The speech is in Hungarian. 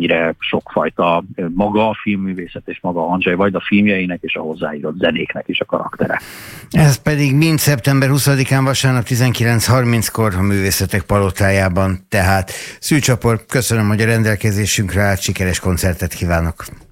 mennyire sokfajta maga a filmművészet és maga Andrzej Vajda filmjeinek és a hozzáírott zenéknek is a karaktere. Ez pedig mind szeptember 20-án vasárnap 19:30-kor a Művészetek Palotájában. Tehát Szűcs Apor, köszönöm, hogy a rendelkezésünkre állt, sikeres koncertet kívánok.